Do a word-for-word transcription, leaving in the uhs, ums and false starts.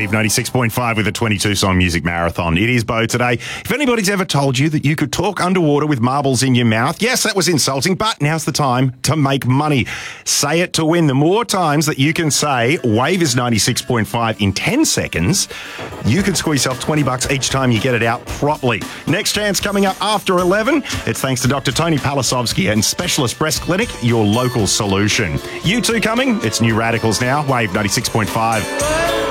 Wave ninety-six point five with a twenty-two song music marathon. It is Bo today. If anybody's ever told you that you could talk underwater with marbles in your mouth, yes, that was insulting, but now's the time to make money. Say it to win. The more times that you can say Wave is ninety-six point five in ten seconds, you can score yourself twenty bucks each time you get it out properly. Next chance coming up after eleven. It's thanks to Doctor Tony Palasovsky and Specialist Breast Clinic, your local solution. You two coming? It's New Radicals now. Wave ninety-six point five.